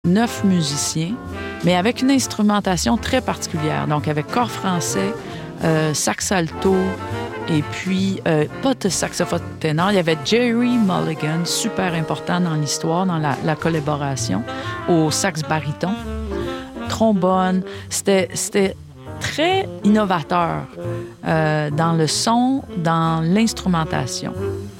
9 musiciens, mais avec une instrumentation très particulière. Donc, avec corps français, sax alto, et puis pas de saxophone ténor. Il y avait Jerry Mulligan, super important dans l'histoire, dans la collaboration, au sax baryton, trombone. C'était très innovateur dans le son, dans l'instrumentation.